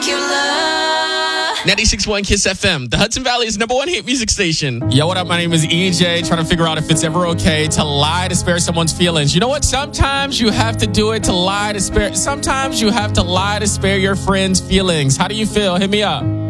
96.1 Kiss FM, the Hudson Valley's #1 hit music station. Yo, what up? My name is EJ, trying to figure out if it's ever okay to lie to spare someone's feelings. You know what? Sometimes you have to do it to lie to spare. Sometimes you have to lie to spare your friend's feelings. How do you feel? Hit me up.